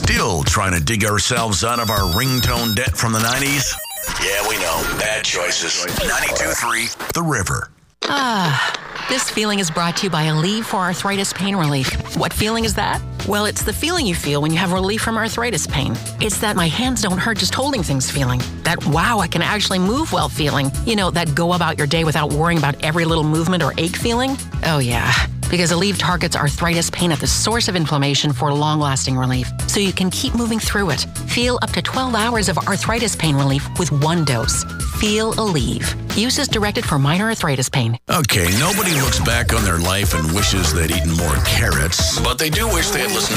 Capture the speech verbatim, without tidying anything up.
Still trying to dig ourselves out of our ringtone debt from the nineties? Yeah, we know. Bad choices. ninety-two point three The River. Ah, this feeling is brought to you by Aleve for arthritis pain relief. What feeling is that? Well, it's the feeling you feel when you have relief from arthritis pain. It's that my hands don't hurt just holding things feeling. That wow, I can actually move well feeling. You know, that go about your day without worrying about every little movement or ache feeling. Oh yeah, because Aleve targets arthritis pain at the source of inflammation for long-lasting relief, so you can keep moving through it. Feel up to twelve hours of arthritis pain relief with one dose. Feel Aleve. Use is directed for minor arthritis pain. Okay, nobody looks back on their life and wishes they'd eaten more carrots, but they do wish they had listened